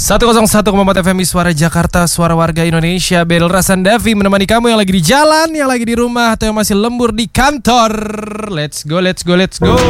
101,4 FM Suara Jakarta, suara warga Indonesia. Bel Rasandavi menemani kamu yang lagi di jalan, yang lagi di rumah, atau yang masih lembur di kantor. Let's go, let's go, let's go.